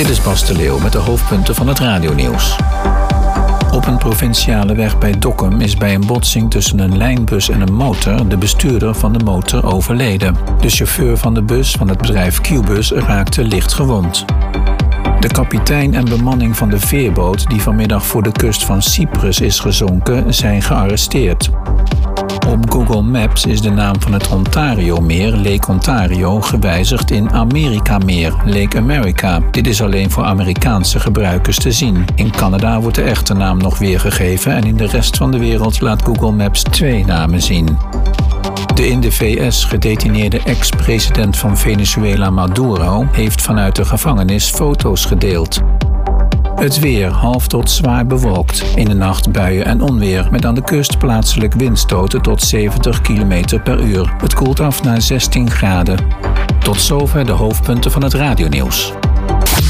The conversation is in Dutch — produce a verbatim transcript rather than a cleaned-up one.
Dit is Bas de Leeuw met de hoofdpunten van het radionieuws. Op een provinciale weg bij Dokkum is bij een botsing tussen een lijnbus en een motor de bestuurder van de motor overleden. De chauffeur van de bus van het bedrijf Q-Bus raakte licht gewond. De kapitein en bemanning van de veerboot die vanmiddag voor de kust van Cyprus is gezonken, zijn gearresteerd. Op Google Maps is de naam van het Ontario-meer, Lake Ontario, gewijzigd in Amerika-meer, Lake America. Dit is alleen voor Amerikaanse gebruikers te zien. In Canada wordt de echte naam nog weergegeven en in de rest van de wereld laat Google Maps twee namen zien. De in de V S gedetineerde ex-president van Venezuela Maduro heeft vanuit de gevangenis foto's gedeeld. Het weer half tot zwaar bewolkt. In de nacht buien en onweer, met aan de kust plaatselijk windstoten tot zeventig kilometer per uur. Het koelt af naar zestien graden. Tot zover de hoofdpunten van het radionieuws.